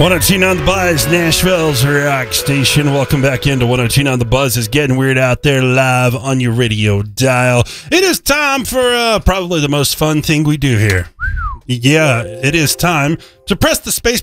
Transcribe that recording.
1029 The Buzz, Nashville's rock station. Welcome back into 1029 The Buzz. Is getting weird out there live on your radio dial. It is time for probably the most fun thing we do here. Yeah, it is time to press the space